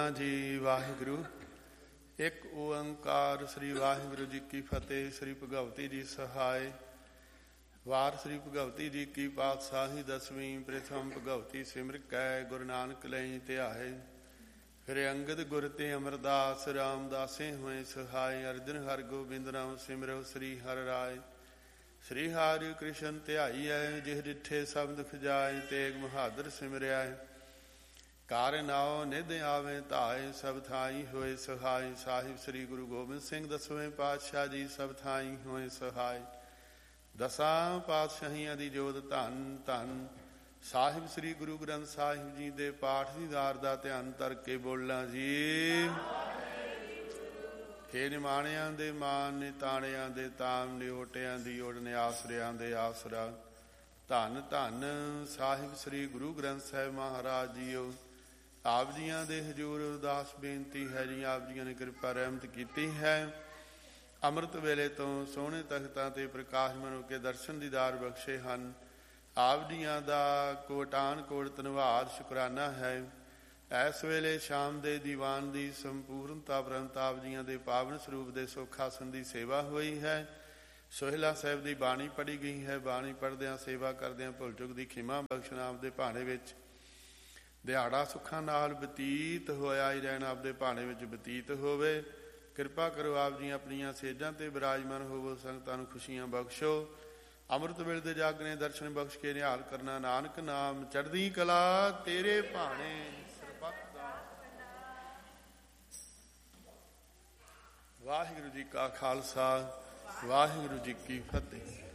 ਸਤਿਨਾਮ ਜੀ। ਵਾਹਿਗੁਰੂ ਇੱਕ ਓੰਕਾਰ। ਸ੍ਰੀ ਵਾਹਿਗੁਰੂ ਜੀ ਕੀ ਫਤਿਹ। ਸ੍ਰੀ ਭਗਵਤੀ ਜੀ ਸਹਾਇ। ਵਾਰ ਸ੍ਰੀ ਭਗਵਤੀ ਜੀ ਕੀ ਪਾਤਸ਼ਾਹੀ ਦਸਵੀਂ। ਪ੍ਰਥਮ ਭਗਵਤੀ ਸਿਮਰ ਕੈ ਗੁਰੂ ਨਾਨਕ ਲਈ ਧਿਆਏ। ਫਿਰ ਅੰਗਦ ਗੁਰ ਤੇ ਅਮਰਦਾਸ ਰਾਮਦਾਸੇ ਹੋਏ ਸਹਾਇ। ਅਰਜਨ ਹਰਿ ਗੋਬਿੰਦ ਨਾਮ ਸਿਮਰੋ ਸ੍ਰੀ ਹਰਿ ਰਾਏ। ਸ੍ਰੀ ਹਰਿ ਕ੍ਰਿਸ਼ਨ ਧਿਆਈਐ ਜਿਹ ਡਿਠੇ ਸਭ ਦੁਖ ਜਾਏ। ਤੇਗ ਬਹਾਦਰ ਸਿਮਰਿਆ ਕਾਰ ਨਾਉ ਨਿਧ ਆਵੇ ਧਾਏ। ਸਭ ਥਾਈ ਹੋਏ ਸਹਾਈ। ਸਾਹਿਬ ਸ੍ਰੀ ਗੁਰੂ ਗੋਬਿੰਦ ਸਿੰਘ ਦਸਵੇਂ ਪਾਤਸ਼ਾਹ ਜੀ ਸਭ ਥਾਈ ਹੋਏ ਸਹਾਈ। ਦਸਾਂ ਪਾਤਸ਼ਾਹੀਆਂ ਦੀ ਜੋਤ ਧੰਨ ਧੰਨ। ਸਾਹਿਬ ਸ੍ਰੀ ਗੁਰੂ ਗ੍ਰੰਥ ਸਾਹਿਬ ਜੀ ਦੇ ਪਾਠ ਦੀਦਾਰ ਦਾ ਧਿਆਨ ਧਰ ਕੇ ਬੋਲਾਂ ਜੀ। ਹੇ ਨਿਮਾਣਿਆਂ ਦੇ ਮਾਨ ਨੇ ਤਾਣਿਆਂ ਦੇ ਤਾਮ ਨੇ ਓਟਿਆਂ ਦੀ ਓੜ ਨੇ ਆਸਰਿਆਂ ਦੇ ਆਸਰਾ। ਧੰਨ ਧੰਨ ਸਾਹਿਬ ਸ੍ਰੀ ਗੁਰੂ ਗ੍ਰੰਥ ਸਾਹਿਬ ਮਹਾਰਾਜ ਜੀਓ। ਆਪ ਜੀਆਂ ਦੇ ਹਜ਼ੂਰ ਅਰਦਾਸ ਬੇਨਤੀ ਹੈ ਜੀ। ਆਪ ਜੀਆਂ ਨੇ ਕਿਰਪਾ ਰਹਿਮਤ ਕੀਤੀ ਹੈ। ਅੰਮ੍ਰਿਤ ਵੇਲੇ ਤੋਂ ਸੋਹਣੇ ਤਖਤਾਂ ਤੇ ਪ੍ਰਕਾਸ਼ਮਾਨ ਹੋ ਕੇ ਦਰਸ਼ਨ ਦੀਦਾਰ ਬਖਸ਼ੇ ਹਨ। ਆਪ ਜੀਆਂ ਦਾ ਕੋਟਾਨ ਕੋਟ ਧੰਨਵਾਦ ਸ਼ੁਕਰਾਨਾ ਹੈ। ਇਸ ਵੇਲੇ ਸ਼ਾਮ ਦੇ ਦੀਵਾਨ ਦੀ ਸੰਪੂਰਨਤਾ ਉਪਰੰਤ ਆਪ ਜੀਆਂ ਦੇ ਪਾਵਨ ਸਰੂਪ ਦੇ ਸੁੱਖ ਆਸਣ ਦੀ ਸੇਵਾ ਹੋਈ ਹੈ। ਸੋਹਿਲਾ ਸਾਹਿਬ ਦੀ ਬਾਣੀ ਪੜ੍ਹੀ ਗਈ ਹੈ। ਬਾਣੀ ਪੜ੍ਹਦਿਆਂ ਸੇਵਾ ਕਰਦਿਆਂ ਭੁੱਲ ਚੁੱਕ ਦੀ ਖਿਮਾ ਬਖਸ਼ਣ। ਆਪਦੇ ਭਾਣੇ ਵਿੱਚ ਦਿਹਾੜਾ ਸੁੱਖਾਂ ਨਾਲ ਬਤੀਤ ਹੋਇਆ ਹੀ ਰਹਿਣਾ। ਆਪਦੇ ਭਾਣੇ ਵਿੱਚ ਬਤੀਤ ਹੋਵੇ। ਕਿਰਪਾ ਕਰੋ ਆਪ ਜੀ ਆਪਣੀਆਂ ਸੇਜਾਂ ਤੇ ਬਿਰਾਜਮਾਨ ਹੋਵੋ। ਸੰਗਤਾਂ ਨੂੰ ਖੁਸ਼ੀਆਂ ਬਖਸ਼ੋ। ਅੰਮ੍ਰਿਤ ਵੇਲੇ ਦੇ ਜਾਗਣੇ ਦਰਸ਼ਨ ਬਖਸ਼ ਕੇ ਨਿਹਾਲ ਕਰਨਾ। ਨਾਨਕ ਨਾਮ ਚੜ੍ਹਦੀ ਕਲਾ ਤੇਰੇ ਭਾਣੇ ਸਰਬੱਤ ਦਾ। ਵਾਹਿਗੁਰੂ ਜੀ ਕਾ ਖਾਲਸਾ ਵਾਹਿਗੁਰੂ ਜੀ ਕੀ ਫਤਿਹ।